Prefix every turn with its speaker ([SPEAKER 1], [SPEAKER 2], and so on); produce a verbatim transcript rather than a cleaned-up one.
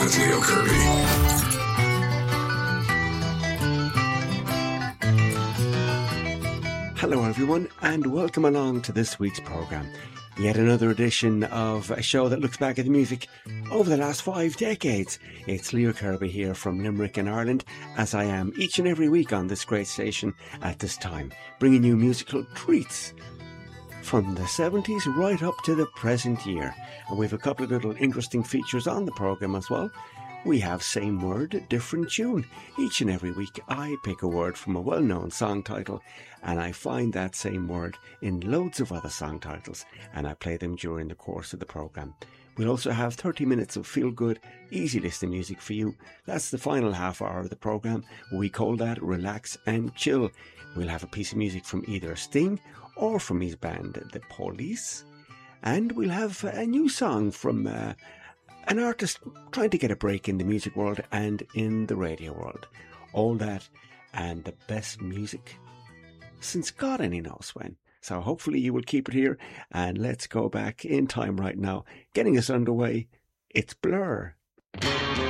[SPEAKER 1] with Leo Kirby.
[SPEAKER 2] Hello everyone and welcome along to this week's programme. Yet another edition of a show that looks back at the music over the last five decades. It's Leo Kirby here from Limerick in Ireland, as I am each and every week on this great station at this time, bringing you musical treats from the seventies right up to the present year. And we have a couple of little interesting features on the programme as well. We have Same Word, Different Tune. Each and every week I pick a word from a well-known song title and I find that same word in loads of other song titles and I play them during the course of the programme. We'll also have thirty minutes of feel-good, easy listening music for you. That's the final half hour of the programme. We call that Relax and Chill. We'll have a piece of music from either Sting or from his band The Police. And we'll have a new song from Uh, an artist trying to get a break in the music world and in the radio world. All that and the best music since God only knows when. So hopefully you will keep it here and let's go back in time right now. Getting us underway, it's Blur.